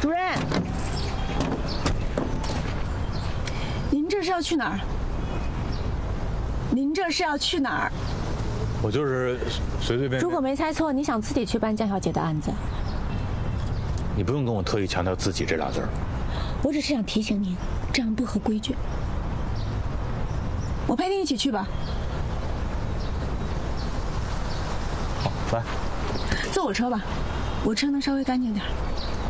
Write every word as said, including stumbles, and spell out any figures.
主任，您这是要去哪儿？您这是要去哪儿？ 我就是随随便便。 如果没猜错，你想自己去办江小姐的案子？ 你不用跟我特意强调“自己”这俩字儿。 我只是想提醒您，这样不合规矩。我陪你一起去吧。 好，来， 坐我车吧，我车能稍微干净点。